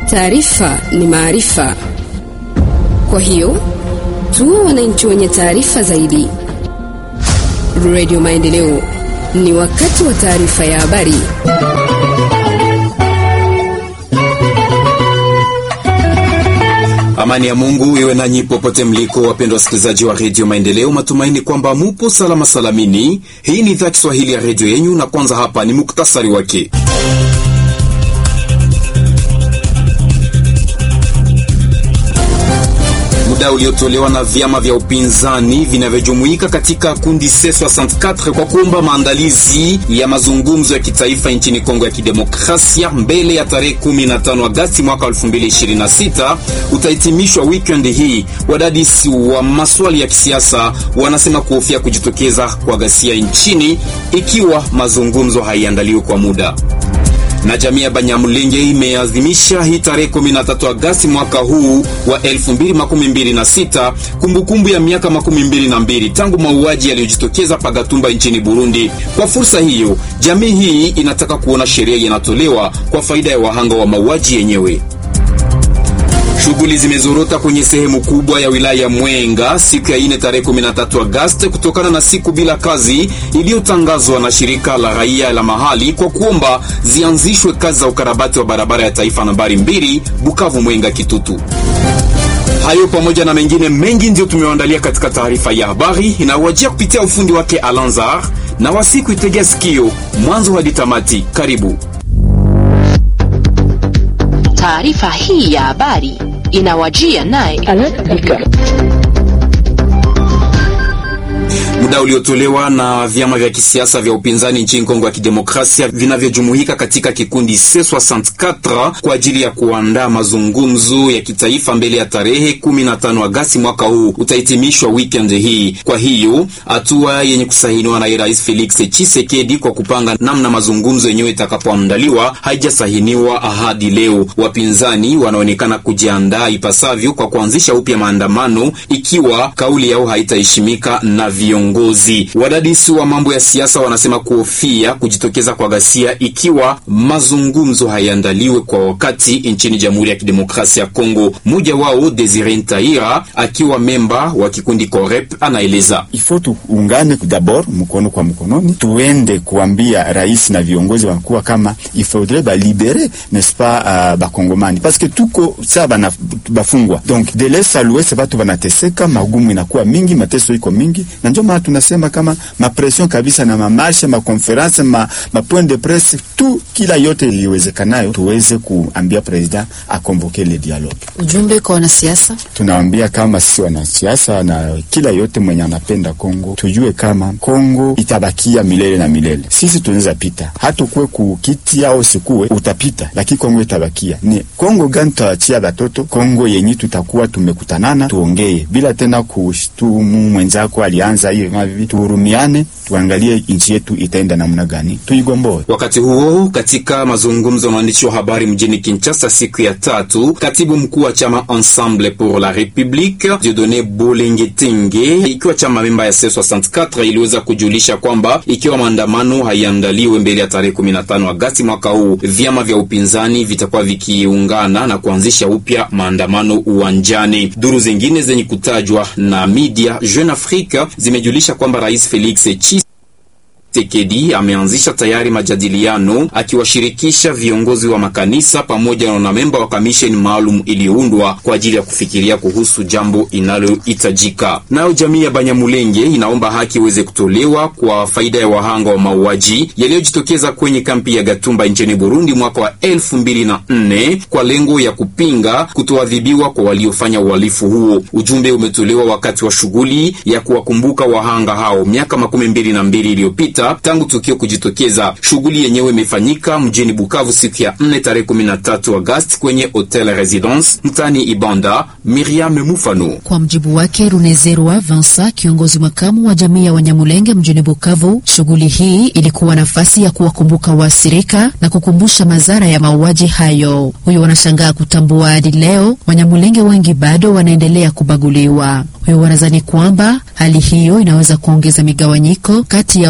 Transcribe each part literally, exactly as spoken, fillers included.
Taarifa ni maarifa. Kwa hiyo, tuwe wananchi wenye taarifa zaidi. Radio Maendeleo, ni wakati wa taarifa ya habari. Amani ya Mungu iwe nanyi popote mliko, wapendwa wasikilizaji wa Radio Maendeleo. Matumaini kwamba mupo salama salamini. Hii ni idhaa Kiswahili ya radio yenu, na kwanza hapa ni muktasari wake. Muda uliotolewa na vyama vya upinzani vinavyojumuika katika kundi C sitini na nne kwa kuomba maandalizi ya mazungumzo ya kitaifa nchini Kongo ya Kidemokrasia mbele ya tarehe kumi na tano Agosti mwaka elfu mbili ishirini na sita utahitimishwa weekend hii. Wadadisi wa maswali ya kisiasa wanasema kuhofia kujitokeza kwa ghasia nchini ikiwa mazungumzo haiandaliwi kwa muda. Na jamii ya Banyamulenge imeadhimisha hii tarehe kumi na tatu Agosti mwaka huu wa elfu mbili makumi mbili na sita kumbukumbu ya miaka makumi mbili na mbili tangu mauaji yaliyojitokeza Pagatumba nchini Burundi. Kwa fursa hiyo, jamii hii inataka kuona sheria inatolewa kwa faida ya wahanga wa mauaji yenyewe. Shughuli zimezorota kwenye sehemu kubwa ya wilaya ya Mwenga siku ya ine tarehe kumi na tatu Agosti kutokana na siku bila kazi iliyotangazwa na shirika la raia la mahali kwa kuomba zianzishwe kazi za ukarabati wa barabara ya taifa nambari mbili Bukavu Mwenga Kitutu. Hayo pamoja na mengine mengi ndio tumewaandalia katika taarifa ya habari inawajia kupitia ufundi wake Alanzar, na wasiku itegea sikio mwanzo hadi tamati. Karibu. Taarifa hii ya habari inawajia naye muda uliotolewa na vyama vya kisiasa vya upinzani nchini Kongo ya Kidemokrasia vinavyojumuika katika kikundi C sitini na nne kwa ajili ya kuandaa mazungumzo ya kitaifa mbele ya tarehe kumi na tano Agosti mwaka huu utahitimishwa weekend hii. Kwa hiyo, hatua yenye kusainiwa na Rais Felix Tshisekedi kwa kupanga namna mazungumzo yenyewe itakapoandaliwa haijasahiniwa hadi leo. Wapinzani wanaonekana kujiandaa ipasavyo kwa kuanzisha upya maandamano ikiwa kauli yao haitaheshimika na viongozi. Wadadisi wa mambo ya siasa wanasema kuhofia kujitokeza kwa ghasia ikiwa mazungumzo hayaandaliwe kwa wakati nchini Jamhuri ya Kidemokrasia ya Kongo. Mmoja wao Desire Ntaira akiwa memba wa kikundi Corep anaeleza: Ifo tuungane d'abord mkono kwa mkononi, tuende kuambia rais na viongozi wakuu kama il faudrait ba libérer n'est-ce pas uh, ba Kongomani parce que tuko ça bana bafungwa, donc de laisser louer c'est watu wanateseka, magumu inakuwa mingi, mateso iko mingi, na ndio maana tunasema kama ma pression kabisa na mamarsha ma conference ma, ma point de presse tu kila yote iliwezekanayo tuweze kuambia president akonvoke le dialogue. Ujumbe kwa wanasiasa, tunaambia kama sisi wanasiasa na kila yote mwenye anapenda Kongo tujue kama Kongo itabakia milele na milele. Sisi tunaweza pita hata kuwe kukiti au sikuwe utapita, lakini Kongo itabakia. Ni Kongo gani tutaachia batoto? Kongo yenye tutakuwa tumekutanana tuongee bila tena kushtumu mwenzako alianza hiyo mavi, tuhurumiane, tuangalie nchi yetu itaenda namna gani, tuigomboe. Wakati huo katika mazungumzo na waandishi wa habari mjini Kinshasa siku ya tatu, katibu mkuu wa chama Ensemble pour la République Dieudonné Bolengetenge ikiwa chama memba ya C sitini na nne iliweza kujulisha kwamba ikiwa maandamano haiandaliwe mbele ya tarehe kumi na tano Agosti mwaka huu, vyama vya upinzani vitakuwa vikiungana na kuanzisha upya maandamano uwanjani. Duru zingine zenye kutajwa na media Jeune Afrique zimejulisha kwamba Rais Felix Tshisekedi ameanzisha tayari majadiliano akiwashirikisha viongozi wa makanisa pamoja na memba wa kamisheni maalum iliyoundwa kwa ajili ya kufikiria kuhusu jambo inalohitajika. Nao jamii ya Banyamulenge inaomba haki iweze kutolewa kwa faida ya wahanga wa mauaji yaliyojitokeza kwenye kampi ya Gatumba nchini Burundi mwaka wa elfu mbili na nne kwa lengo ya kupinga kutoadhibiwa kwa waliofanya uhalifu huo. Ujumbe umetolewa wakati wa shughuli ya kuwakumbuka wahanga hao miaka makumi mbili na mbili iliyopita tangu tukio kujitokeza. Shughuli yenyewe imefanyika mjini Bukavu siku ya nne tarehe kumi na tatu Agosti kwenye Hotel Residence mtani Ibanda. Miriam Mufano. Kwa mjibu wake Runezerwa Vansa, kiongozi makamu wa jamii ya Wanyamulenge mjini Bukavu, shughuli hii ilikuwa nafasi ya kuwakumbuka wasirika na kukumbusha madhara ya mauaji hayo. Huyo wanashangaa kutambua hadi leo Wanyamulenge wengi bado wanaendelea kubaguliwa. Huyo wanazani kwamba hali hiyo inaweza kuongeza migawanyiko kati ya waka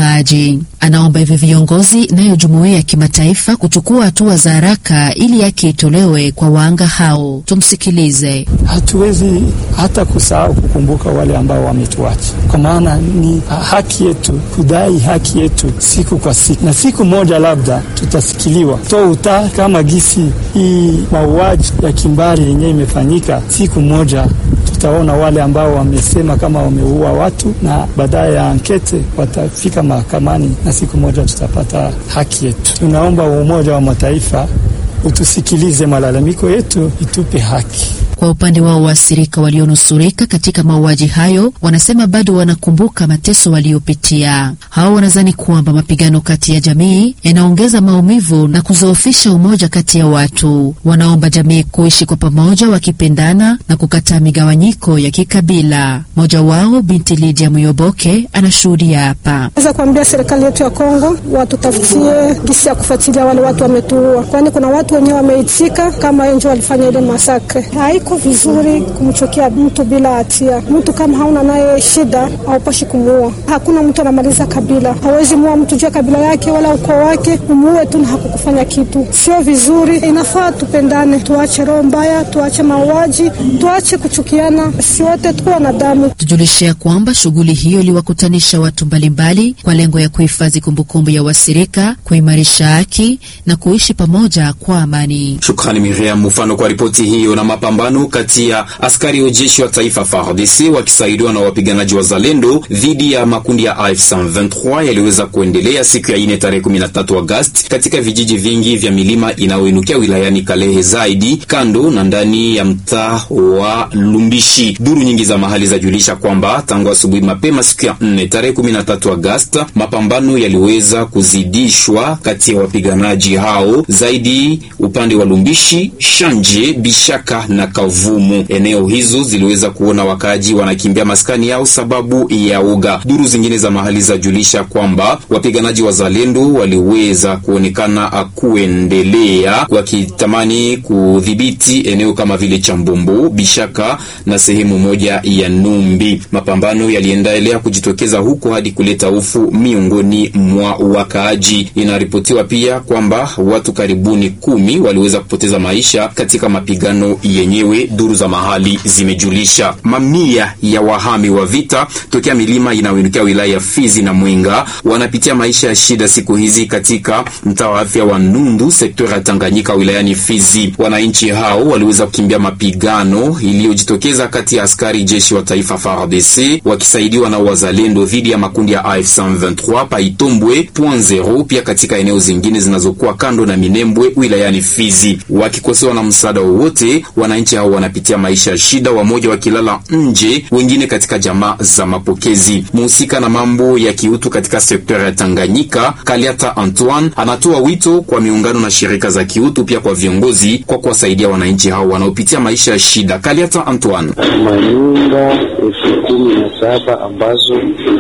maji. Anaomba hivi viongozi nayo jumuiya ya kimataifa kuchukua hatua za haraka ili haki itolewe kwa wahanga hao. Tumsikilize. Hatuwezi hata kusahau kukumbuka wale ambao wametuacha, kwa maana ni haki yetu kudai haki yetu siku kwa siku, na siku moja labda tutasikiliwa to uta kama gisi hii mauaji ya kimbari yenyewe imefanyika. Siku moja tutaona wale ambao wamesema kama wameua watu, na baadaye ya ankete watafika mahakamani, na siku moja tutapata haki yetu. Tunaomba Umoja wa Mataifa utusikilize malalamiko yetu, itupe haki. Kwa upande wao, waathirika walionusurika katika mauaji hayo wanasema bado wanakumbuka mateso waliopitia. Hao wanadhani kwamba mapigano kati ya jamii yanaongeza maumivu na kuzoofisha umoja kati ya watu. Wanaomba jamii kuishi kwa pamoja wakipendana na kukataa migawanyiko ya kikabila. Mmoja wao, binti Lydia Muyoboke, anashuhudia hapa. Naweza kuambia serikali yetu ya Kongo watutafutie gisi ya kufuatilia wale watu wametuua, kwani kuna watu wenyewe wameitika kama enjo walifanya ile masakre. Haiko vizuri kumchukia mtu bila hatia. Mtu kama hauna naye shida haupashi kumuua. Hakuna mtu anamaliza kabila. Hawezi muua mtu juu ya kabila yake wala ukoo wake, umuue tu na hakukufanya kitu. Sio vizuri. Inafaa tupendane, tuache roho mbaya, tuache mauaji, tuache kuchukiana. Si wote tuko wanadamu. Tujulishe kwamba shughuli hiyo iliwakutanisha watu mbalimbali kwa lengo ya kuhifadhi kumbukumbu ya wasirika, kuimarisha haki na kuishi pamoja kwa amani. Shukrani Miriam Mufano kwa ripoti hiyo. Na mapambano kati ya askari wa jeshi wa taifa F A R D C wakisaidiwa na wapiganaji wa Zalendo dhidi ya makundi ya A F C M vingt-trois yaliweza kuendelea siku ya ine tarehe kumi na tatu Agosti katika vijiji vingi vya milima inayoinukia wilayani Kalehe, zaidi kando na ndani ya mtaa wa Lumbishi. Duru nyingi za mahali zajulisha kwamba tangu asubuhi mapema siku ya nne tarehe kumi na tatu Agosti mapambano yaliweza kuzidishwa kati ya wapiganaji hao, zaidi upande wa Lumbishi, Shanje, Bishaka na Kavumu. Eneo hizo ziliweza kuona wakaji wanakimbia maskani yao sababu ya uga. Duru zingine za mahali zajulisha kwamba wapiganaji wa Zalendo waliweza kuonekana kuendelea wakitamani kudhibiti eneo kama vile Chambombo, Bishaka na sehemu moja ya Numbi. Mapambano yaliendelea kujitokeza huko hadi kuleta hofu miongoni mwa wakaaji. Inaripotiwa pia kwamba watu karibuni kumi waliweza kupoteza maisha katika mapigano yenyewe, duru za mahali zimejulisha. Mamia ya wahami wa vita tokea milima inayoinukia wilaya ya Fizi na Mwenga wanapitia maisha ya shida siku hizi katika mtaa wa afya wa Nundu, sekta ya Tanganyika wilayani Fizi. Wananchi hao waliweza kukimbia mapigano iliyojitokeza kati ya askari jeshi wa taifa F A R D C wakisaidiwa na wazalendo dhidi ya makundi ya A F C M vingt-trois pa Itombwe point zero, pia katika eneo zingine zinazokuwa kando na Minembwe wilayani Fizi. Wakikosewa na msaada wowote, wananchi hao wanapitia maisha ya shida, wamoja wakilala nje, wengine katika jamaa za mapokezi. Muhusika na mambo ya kiutu katika sekta ya Tanganyika, Kaliata Antoine, anatoa wito kwa miungano na shirika za kiutu pia kwa viongozi kwa kuwasaidia wananchi hao wanaopitia maisha ya shida. Kaliata Antoine: manyumba elfu kumi na saba ambazo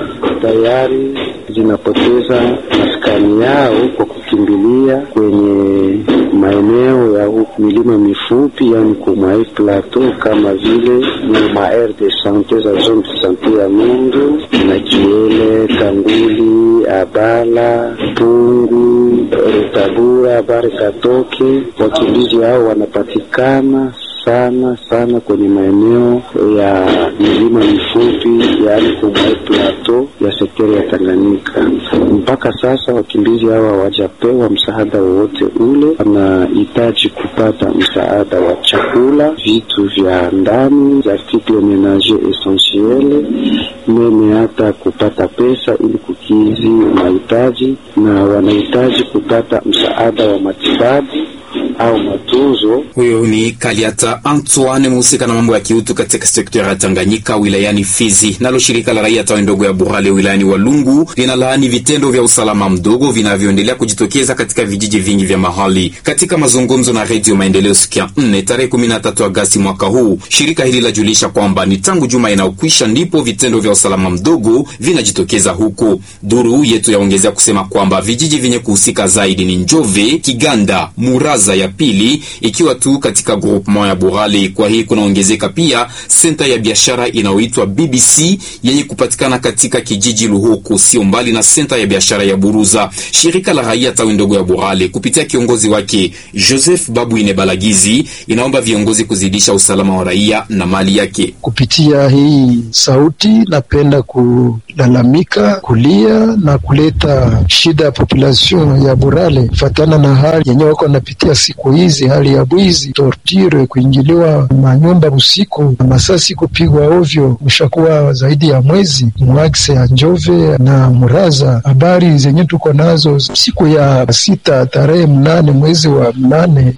tayari zinapoteza maskani yao kwa kukimbilia kwenye maeneo ya milima mifupi, yani kwa plateau kama vile ma aire de santé za zone de santé ya Mundu na Kiele, Kanguli, Abala, Pungu, Rutabura, Barikatoke. Wakimbizi hao wanapatikana sana sana kwenye maeneo ya milima mifupi, yaani kwa plateau ya sekta ya Tanganyika. Mpaka sasa wakimbizi hawa hawajapewa msaada wowote ule. Wanahitaji kupata msaada wa chakula, vitu vya ndani, article ménager essentiel, meme hata kupata pesa ili kukizi mahitaji, na wanahitaji kupata msaada wa matibabu au matunzo. Huyo ni Kaliata Antoine, mhusika na mambo ya kiutu katika sekta ya Tanganyika wilayani Fizi. Nalo shirika la raia tawi ndogo ya Burale wilayani Walungu linalaani vitendo vya usalama mdogo vinavyoendelea kujitokeza katika vijiji vingi vya mahali. Katika mazungumzo na Radio Maendeleo siku ya nne tarehe kumi na tatu Agosti mwaka huu, shirika hili lajulisha kwamba ni tangu juma inayokwisha ndipo vitendo vya usalama mdogo vinajitokeza huko. Duru yetu yaongezea kusema kwamba vijiji vyenye kuhusika zaidi ni Njove, Kiganda, Muraza ya pili, ikiwa tu katika groupement ya Burale. Kwa hii kunaongezeka pia senta ya biashara inayoitwa B B C yenye kupatikana katika kijiji Luhoko, sio mbali na senta ya biashara ya Buruza. Shirika la raia tawi ndogo ya Burale kupitia kiongozi wake Joseph Babuine Balagizi inaomba viongozi kuzidisha usalama wa raia na mali yake. Kupitia hii sauti napenda kulalamika, kulia na kuleta shida ya population ya Burale fatana na hali yenye wako napitia siku hizi, hali ya bwizi, torture, kuingiliwa manyumba usiku, masasi kupigwa ovyo, mshakuwa zaidi ya mwezi mwakse ya Njove na Muraza. Habari zenye tuko nazo siku ya sita tarehe mnane mwezi wa mnane